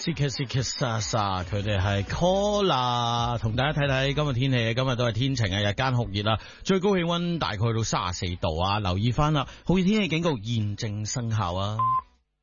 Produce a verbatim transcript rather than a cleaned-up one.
C K C K Sa Sa， 佢哋係 Caller， 同大家睇睇今日天氣。今日都係天晴啊，日間酷熱啦，最高氣溫大概到三十四度啊。留意翻啦，酷熱天氣警告現正生效啊。